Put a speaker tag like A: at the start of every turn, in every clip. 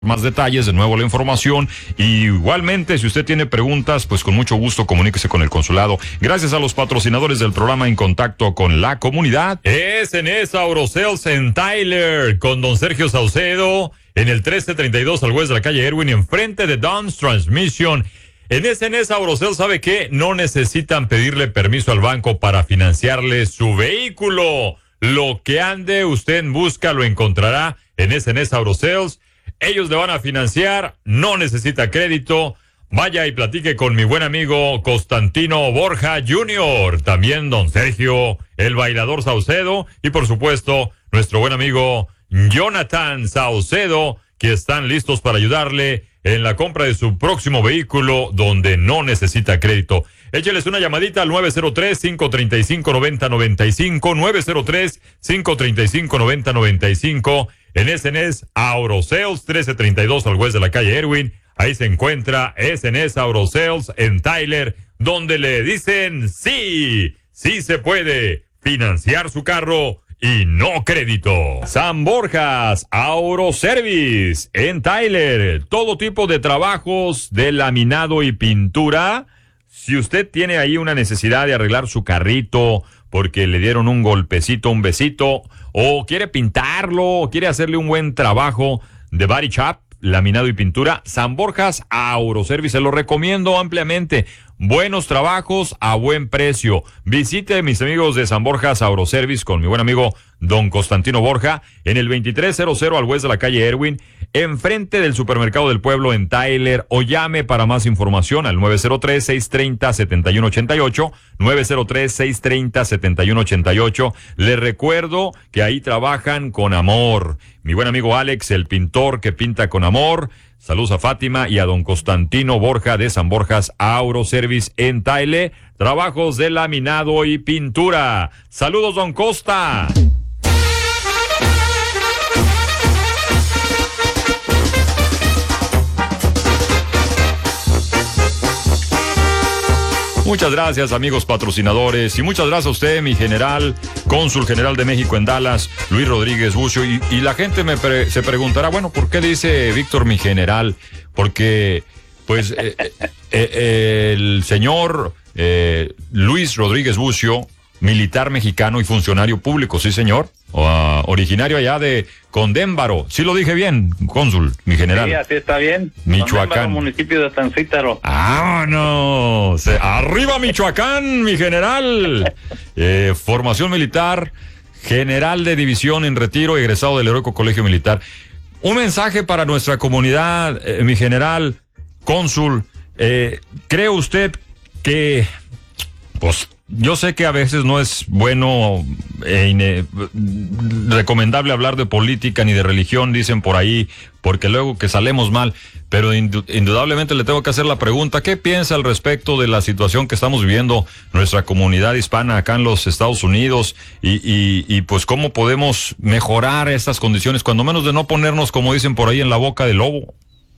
A: más detalles, de nuevo la información. Y igualmente, si usted tiene preguntas, pues con mucho gusto comuníquese con el consulado. Gracias a los patrocinadores del programa En Contacto con la Comunidad. SNS Aurosales en Tyler, con don Sergio Saucedo, en el 1332 al oeste de la calle Erwin, enfrente de Don's Transmission. En SNS Aurosales, ¿sabe qué? No necesitan pedirle permiso al banco para financiarle su vehículo. Lo que ande usted en busca lo encontrará en SNS Aurosales. Ellos le van a financiar, no necesita crédito. Vaya y platique con mi buen amigo Constantino Borja Jr., también don Sergio, el bailador Saucedo, y por supuesto, nuestro buen amigo Jonathan Saucedo, que están listos para ayudarle en la compra de su próximo vehículo donde no necesita crédito. Écheles una llamadita al 903-535-9095, 903-535-9095, en SNS Aurosales, 1332 al oeste de la calle Erwin. Ahí se encuentra SNS Aurosales en Tyler, donde le dicen sí se puede financiar su carro y no crédito. San Borjas Auroservice en Tyler, todo tipo de trabajos de laminado y pintura. Si usted tiene ahí una necesidad de arreglar su carrito porque le dieron un golpecito, un besito, o quiere pintarlo, o quiere hacerle un buen trabajo de body shop, laminado y pintura, San Borjas Auroservice, se lo recomiendo ampliamente. Buenos trabajos a buen precio. Visite mis amigos de San Borjas Auroservice con mi buen amigo don Constantino Borja en el 2300 al oeste de la calle Erwin, enfrente del Supermercado del Pueblo en Tyler, o llame para más información al 903-630-7188, 903-630-7188. Les recuerdo que ahí trabajan con amor. Mi buen amigo Alex, el pintor que pinta con amor. Saludos a Fátima y a don Constantino Borja de San Borjas Auroservice en Tyler. Trabajos de laminado y pintura. Saludos, don Costa. Muchas gracias, amigos patrocinadores, y muchas gracias a usted, mi general, cónsul general de México en Dallas, Luis Rodríguez Bucio. Y la gente se preguntará, bueno, ¿por qué dice Víctor mi general? Porque, pues, el señor Luis Rodríguez Bucio, militar mexicano y funcionario público, sí, señor, originario allá de Condémbaro. Sí lo dije bien, cónsul, mi general.
B: Sí, así está bien.
A: Michoacán.
B: Condémbaro, municipio de San Cítaro.
A: ¡Vámonos! ¡Arriba Michoacán, mi general! Formación militar, general de división en retiro, egresado del Heroico Colegio Militar. Un mensaje para nuestra comunidad, mi general, cónsul. ¿Cree usted que, pues, yo sé que a veces no es bueno, recomendable hablar de política ni de religión, dicen por ahí, porque luego que salemos mal, pero indudablemente le tengo que hacer la pregunta, ¿qué piensa al respecto de la situación que estamos viviendo nuestra comunidad hispana acá en los Estados Unidos y pues cómo podemos mejorar estas condiciones, cuando menos de no ponernos, como dicen por ahí, en la boca del lobo?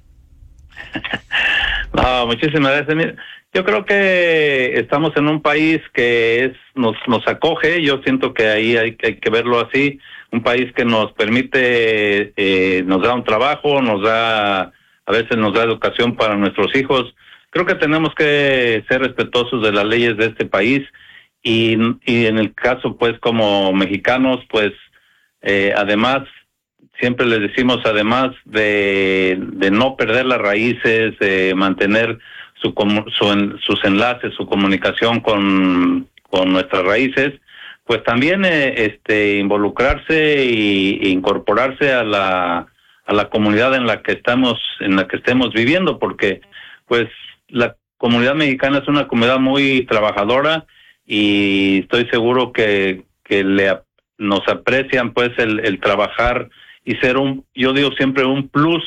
B: No, muchísimas gracias. Yo creo que estamos en un país que nos acoge. Yo siento que ahí hay que verlo así. Un país que nos permite, nos da un trabajo, a veces nos da educación para nuestros hijos. Creo que tenemos que ser respetuosos de las leyes de este país y en el caso, pues, como mexicanos, pues, además, siempre les decimos, además de no perder las raíces, mantener sus enlaces, su comunicación con nuestras raíces, pues también involucrarse e incorporarse a la comunidad en la que estemos viviendo, porque pues la comunidad mexicana es una comunidad muy trabajadora y estoy seguro que nos aprecian pues el trabajar y ser yo digo siempre un plus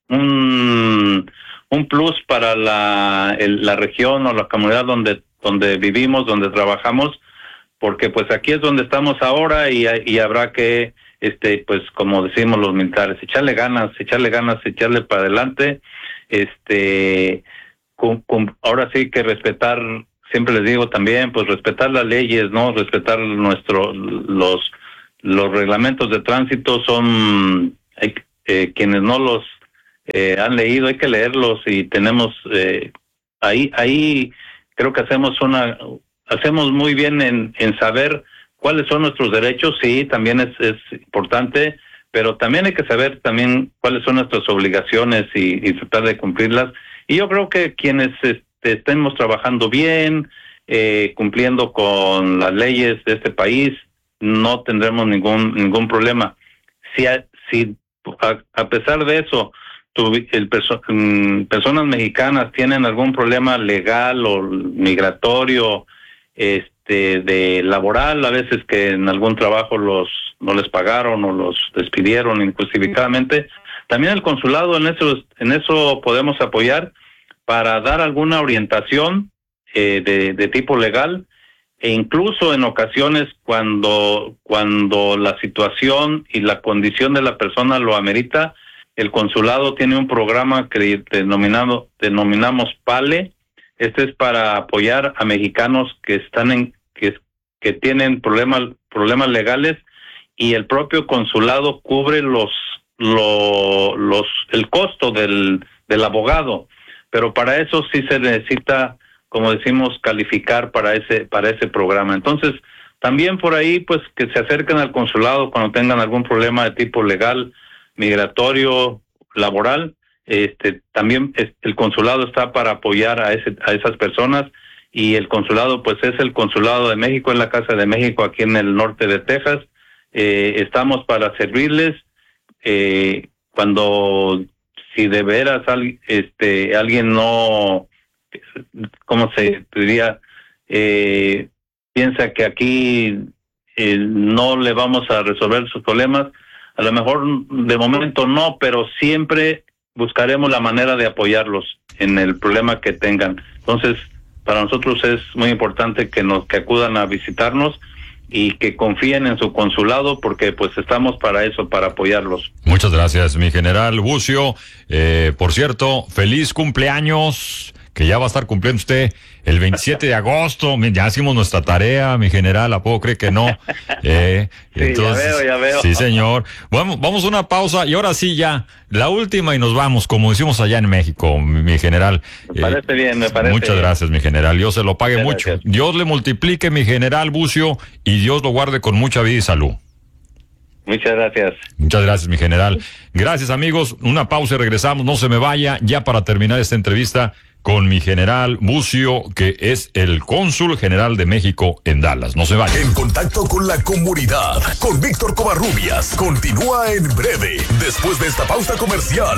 B: para la región o la comunidad donde vivimos, donde trabajamos, porque pues aquí es donde estamos ahora y habrá que, pues como decimos los militares, echarle ganas, echarle para adelante, ahora sí que respetar, siempre les digo también, pues respetar las leyes, ¿no? Respetar los reglamentos de tránsito son, quienes no los han leído, hay que leerlos y tenemos ahí creo que hacemos muy bien en saber cuáles son nuestros derechos. Sí, también es importante, pero también hay que saber también cuáles son nuestras obligaciones y tratar de cumplirlas. Y yo creo que quienes estemos trabajando bien, cumpliendo con las leyes de este país, no tendremos ningún problema. Si a pesar de eso personas mexicanas tienen algún problema legal o migratorio, de laboral, a veces que en algún trabajo no les pagaron o los despidieron injustificadamente, también el consulado en eso podemos apoyar para dar alguna orientación de tipo legal, e incluso en ocasiones cuando la situación y la condición de la persona lo amerita, el consulado tiene un programa que denominamos PALE. Este es para apoyar a mexicanos que que tienen problemas legales, y el propio consulado cubre el costo del abogado, pero para eso sí se necesita, como decimos, calificar para ese programa. Entonces, también por ahí, pues, que se acerquen al consulado cuando tengan algún problema de tipo legal, migratorio, laboral. También el consulado está para apoyar a esas personas, y el consulado pues es el Consulado de México, es la Casa de México aquí en el norte de Texas. Estamos para servirles si de veras alguien no, ¿cómo se diría? Piensa que aquí no le vamos a resolver sus problemas. A lo mejor de momento no, pero siempre buscaremos la manera de apoyarlos en el problema que tengan. Entonces, para nosotros es muy importante que acudan a visitarnos y que confíen en su consulado, porque pues estamos para eso, para apoyarlos.
A: Muchas gracias, mi general Bucio. Por cierto, feliz cumpleaños, que ya va a estar cumpliendo usted el 27 de agosto. Ya hicimos nuestra tarea, mi general, ¿a poco cree que no?
B: Sí, entonces, ya veo.
A: Sí, señor. Vamos a una pausa y ahora sí ya, la última y nos vamos, como decimos allá en México, mi general.
B: Me parece bien.
A: Muchas gracias, mi general. Dios se lo pague mucho. Gracias. Dios le multiplique, mi general Bucio, y Dios lo guarde con mucha vida y salud.
B: Muchas gracias.
A: Muchas gracias, mi general. Gracias, amigos. Una pausa y regresamos. No se me vaya, ya para terminar esta entrevista con mi general Bucio, que es el cónsul general de México en Dallas. No se vaya.
C: En contacto con la comunidad, con Víctor Covarrubias. Continúa en breve, después de esta pausa comercial.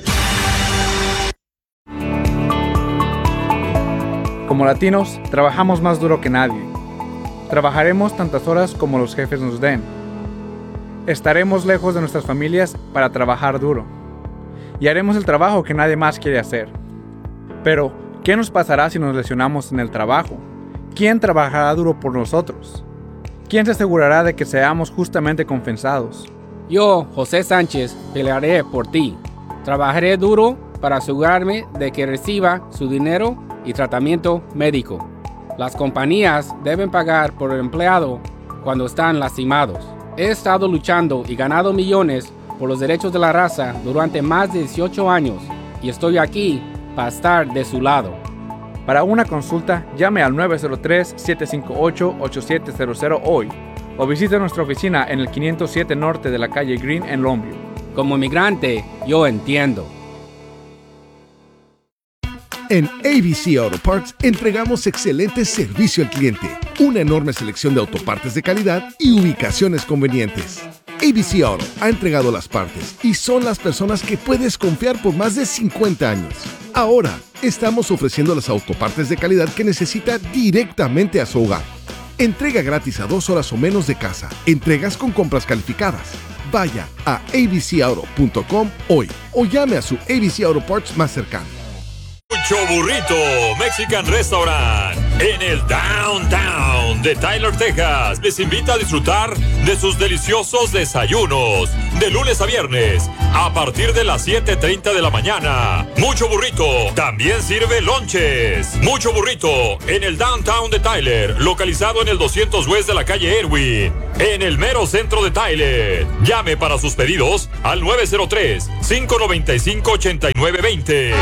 D: Como latinos, trabajamos más duro que nadie. Trabajaremos tantas horas como los jefes nos den. Estaremos lejos de nuestras familias para trabajar duro. Y haremos el trabajo que nadie más quiere hacer. Pero, ¿qué nos pasará si nos lesionamos en el trabajo? ¿Quién trabajará duro por nosotros? ¿Quién se asegurará de que seamos justamente compensados?
E: Yo, José Sánchez, pelearé por ti. Trabajaré duro para asegurarme de que reciba su dinero y tratamiento médico. Las compañías deben pagar por el empleado cuando están lastimados. He estado luchando y ganado millones por los derechos de la raza durante más de 18 años y estoy aquí para estar de su lado.
D: Para una consulta, llame al 903-758-8700 hoy o visite nuestra oficina en el 507 Norte de la calle Green en Longview.
E: Como inmigrante, yo entiendo.
F: En ABC Auto Parts entregamos excelente servicio al cliente, una enorme selección de autopartes de calidad y ubicaciones convenientes. ABC Auto ha entregado las partes y son las personas que puedes confiar por más de 50 años. Ahora, estamos ofreciendo las autopartes de calidad que necesita directamente a su hogar. Entrega gratis a 2 horas o menos de casa. Entregas con compras calificadas. Vaya a abcauto.com hoy o llame a su ABC Auto Parts más cercano.
A: Mucho Burrito Mexican Restaurant en el Downtown de Tyler, Texas. Les invita a disfrutar de sus deliciosos desayunos de lunes a viernes a partir de las 7:30 de la mañana. Mucho burrito, también sirve lonches. Mucho burrito en el Downtown de Tyler, localizado en el 200 West de la calle Erwin, en el mero centro de Tyler. Llame para sus pedidos al 903-595-8920.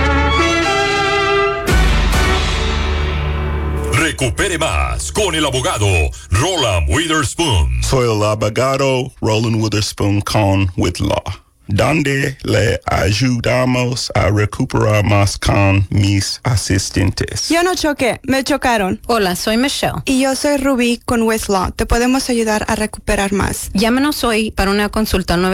A: Recupere más con el abogado Roland Witherspoon.
G: Soy el abogado Roland Witherspoon con With Law, donde le ayudamos a recuperar más con mis asistentes.
H: Yo no choqué, me chocaron.
I: Hola, soy Michelle.
H: Y yo soy Ruby con With Law. Te podemos ayudar a recuperar más.
I: Llámenos hoy para una consulta al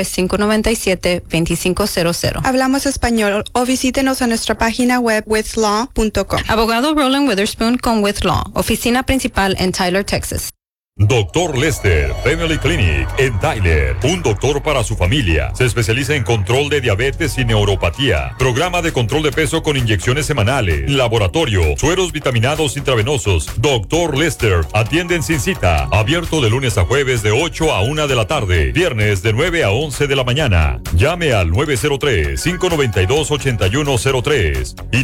I: 903-597-2500.
H: Hablamos español o visítenos a nuestra página web withlaw.com.
I: Abogado Roland Witherspoon con With Law. Oficina principal en Tyler, Texas.
A: Dr. Lester Family Clinic en Tyler, un doctor para su familia. Se especializa en control de diabetes y neuropatía. Programa de control de peso con inyecciones semanales. Laboratorio, sueros vitaminados intravenosos. Dr. Lester atienden sin cita. Abierto de lunes a jueves de 8 a 1 de la tarde. Viernes de 9 a 11 de la mañana. Llame al 903-592-8103 y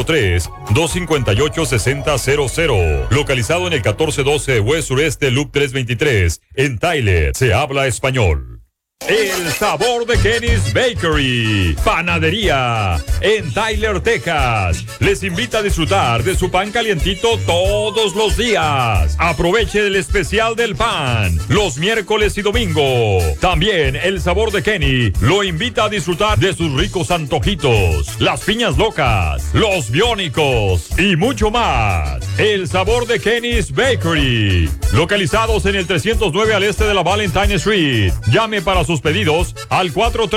A: 903-258-6000. Localizado en el 1412 West Sureste Loop 323, en Tyler, se habla español. El sabor de Kenny's Bakery, panadería, en Tyler, Texas. Les invita a disfrutar de su pan calientito todos los días. Aproveche el especial del pan, los miércoles y domingo. También el sabor de Kenny lo invita a disfrutar de sus ricos antojitos, las piñas locas, los biónicos y mucho más. El sabor de Kenny's Bakery, localizados en el 309 al este de la Valentine Street. Llame para sus pedidos al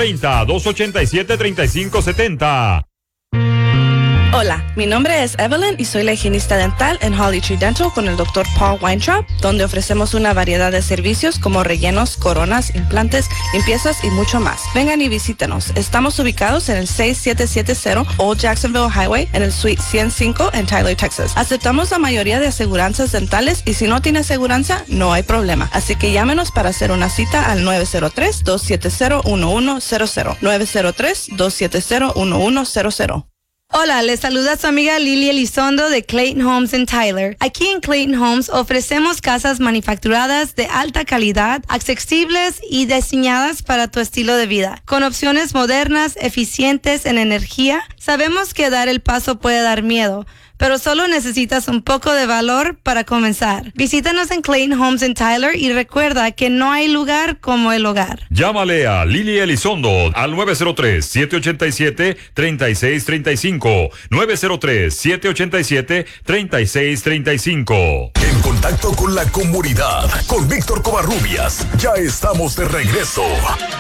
A: 430-287-3570.
J: Hola, mi nombre es Evelyn y soy la higienista dental en Holly Tree Dental con el Dr. Paul Weintraub, donde ofrecemos una variedad de servicios como rellenos, coronas, implantes, limpiezas y mucho más. Vengan y visítenos. Estamos ubicados en el 6770 Old Jacksonville Highway en el Suite 105 en Tyler, Texas. Aceptamos la mayoría de aseguranzas dentales y si no tiene aseguranza, no hay problema. Así que llámenos para hacer una cita al 903-270-1100. 903-270-1100.
K: Hola, les saluda su amiga Lili Elizondo de Clayton Homes en Tyler. Aquí en Clayton Homes ofrecemos casas manufacturadas de alta calidad, accesibles y diseñadas para tu estilo de vida. Con opciones modernas, eficientes en energía, sabemos que dar el paso puede dar miedo, pero solo necesitas un poco de valor para comenzar. Visítanos en Clayton Homes en Tyler y recuerda que no hay lugar como el hogar.
A: Llámale a Lili Elizondo al 903-787-3635. 903-787-3635.
C: En contacto con la comunidad, con Víctor Covarrubias. Ya estamos de regreso.